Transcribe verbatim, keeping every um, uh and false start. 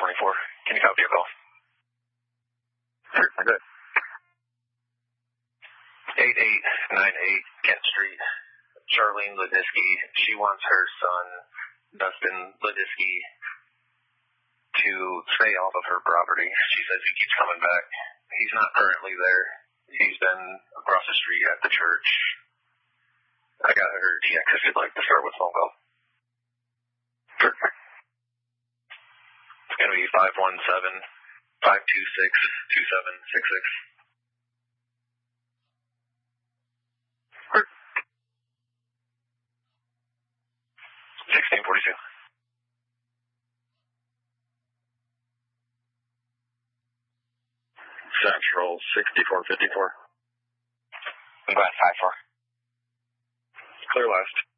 twenty-four. Can you copy your call? Sure, I got it. eight eight nine eight Kent Street. Charlene Ledisky. She wants her son, Dustin Ledisky, to stay off of her property. She says he keeps coming back. He's not currently there. He's been across the street at the church. I got her T X if you'd like to start with phone call. Sure. It's going to be five one seven, five two six, two seven six six. Sure. sixteen forty-two. Central sixty-four fifty-four. I'm glad five four. Clear last.